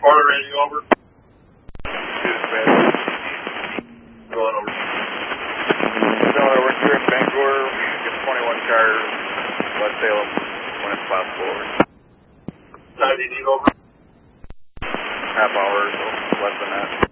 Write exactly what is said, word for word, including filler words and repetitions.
Porter, rating over. Tuesday. Going over. Going over here in Bangor. Get twenty-one cars. West Salem when it's possible. Over. Time do you need over? Half hour or so, less than that.